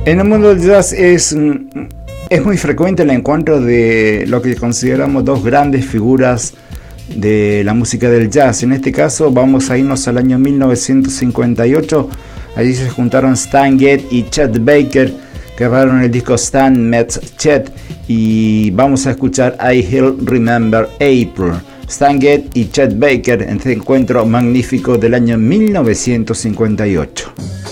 En el mundo del jazz es muy frecuente el encuentro de lo que consideramos dos grandes figuras de la música del jazz. En este caso vamos a irnos al año 1958. Allí se juntaron Stan Getz y Chet Baker, que grabaron el disco Stan Meets Chet, y vamos a escuchar I Still Remember April. Stan Getz y Chet Baker en este encuentro magnífico del año 1958.